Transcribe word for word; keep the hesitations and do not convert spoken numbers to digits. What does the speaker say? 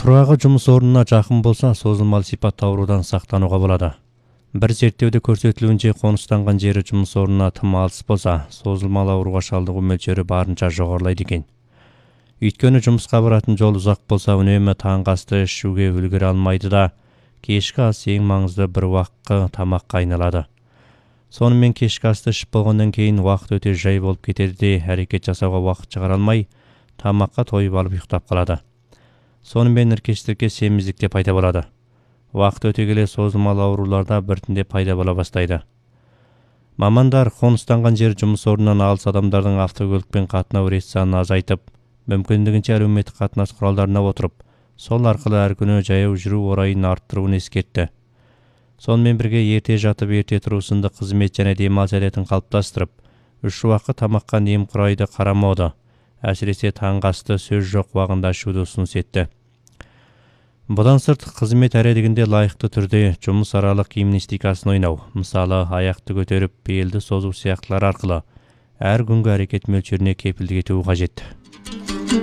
Турагы жұмыс орнына жақын болса, созылмалы сипатта аурудан сақтануға болады. Бір зерттеуде көрсетілуінше, қоныстанған жері жұмыс орнына тым алыс болса, созылмалы ауруға шалдығу мөлшері барынша жоғарылайды екен. Өйткені жұмысқа баратын жол ұзақ болса, үнемі таңғы асты ішуге үлгере алмайды да, кешкі ас ең маңызды бір уақытқа тамаққа айналады. Сонымен кешкі асты ішіп болғаннан кейін уақыт өте жай болып кетеді де, әрекет жасауға уақыт шығара алмай, тамаққа тойып алып ұйықтап қалады. Сонымен іркештікке семіздік те пайда болады. Уақыт өте келе созылмалы ауруларда біртіндеп пайда бола бастайды. Мамандар қоныстанған жер жұмыс орнынан алыс адамдардың автокөлікпен қатынау рет санын азайтып, мүмкіндігінше әлеуметтік қатынас құралдарына отырып, сол арқылы әр күні жаяу жүру орайын арттыруын ескертті. Сонымен бірге ерте жатып ерте тұру сынды қызмет және демалыс әдетін қалыптастырып, үш уақыт тамаққа немқұрайды қарамауды, әсіресе таңғы асты сөз жоқ уағында ішуді ұсыныс етті. Бұдан сырт, қызмет әрегінде лайықты түрде жұмыс аралық гимнастикасын ойнау, мысалы аяқты көтеріп, белді созу сияқтылар арқылы әр күнгі әрекет мөлшеріне кепілдік етуі қажет.